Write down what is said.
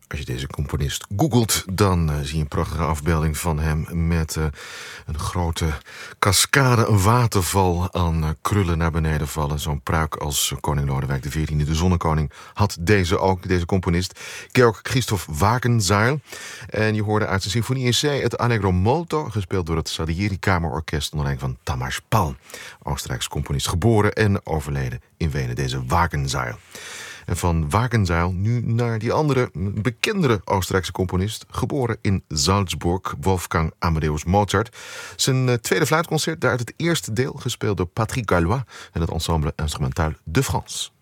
Als je deze componist googelt, dan zie je een prachtige afbeelding van hem met een grote cascade, een waterval aan krullen naar beneden vallen. Zo'n pruik als koning Lodewijk XIV, de zonnekoning, had deze ook, deze componist. Georg Christoph Wagenseil. En je hoorde uit zijn symfonie in C het Allegro Molto, gespeeld door het Salieri Kamerorkest onder leiding van Tamás Pál. Oostenrijks componist, geboren en overleden in Wenen, deze Wagenseil. En van Wagenseil nu naar die andere, bekendere Oostenrijkse componist, geboren in Salzburg, Wolfgang Amadeus Mozart. Zijn tweede fluitconcert, daaruit het eerste deel, gespeeld door Patrick Gallois en het ensemble instrumental de France.